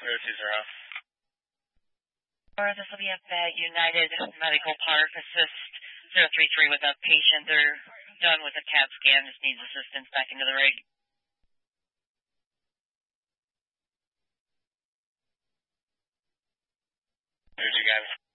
Or this will be at United Medical Park. Assist 033 with a patient. They're done with a CAT scan. Just needs assistance back into the rig. Here's you guys.